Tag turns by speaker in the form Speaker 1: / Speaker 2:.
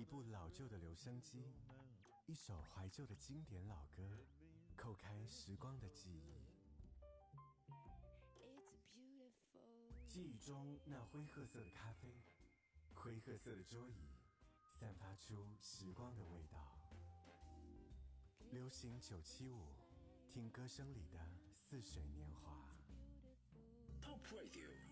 Speaker 1: 部老旧的留声机，一首怀旧的经典老歌，叩开时光的记忆。记忆中那灰褐色的咖啡，灰褐色的桌椅，散发出时光的味道。流行975，听歌声里的似水年华。
Speaker 2: Top Radio